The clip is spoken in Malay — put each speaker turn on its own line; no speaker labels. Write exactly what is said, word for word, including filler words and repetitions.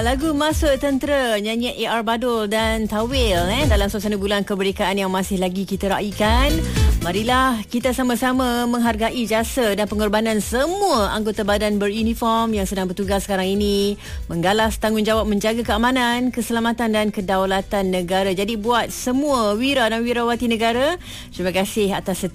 lagu Masuk Tentera, nyanyi A R Badul dan Tawil eh, dalam suasana bulan kemerdekaan yang masih lagi kita raikan. Marilah kita sama-sama menghargai jasa dan pengorbanan semua anggota badan beruniform yang sedang bertugas sekarang ini, menggalas tanggungjawab menjaga keamanan, keselamatan dan kedaulatan negara. Jadi buat semua wira dan wirawati negara, terima kasih atas setiap